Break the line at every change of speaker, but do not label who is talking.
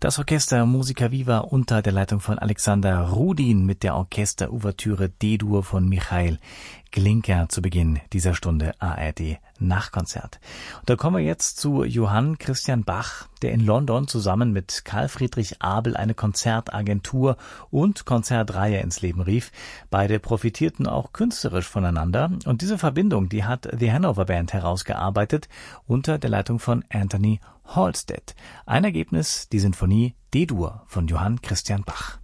Das Orchester Musica Viva unter der Leitung von Alexander Rudin mit der Orchesterouvertüre D-Dur von Michael Glinka zu Beginn dieser Stunde ARD Nachkonzert. Und da kommen wir jetzt zu Johann Christian Bach, der in London zusammen mit Karl Friedrich Abel eine Konzertagentur und Konzertreihe ins Leben rief. Beide profitierten auch künstlerisch voneinander und diese Verbindung, die hat The Hanover Band herausgearbeitet unter der Leitung von Anthony Halstead. Ein Ergebnis, die Sinfonie D-Dur von Johann Christian Bach.